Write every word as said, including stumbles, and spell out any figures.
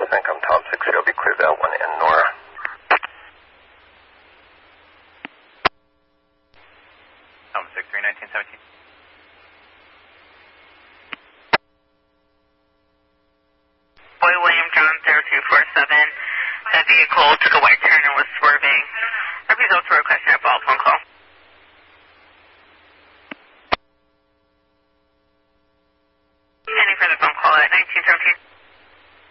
think I'm Tom six three, I'll be cleared out one in Nora. Tom six three, nineteen seventeen. Boy William John zero two four seven. That vehicle took a white turn and was swerving. Our results were a question at follow-up phone call.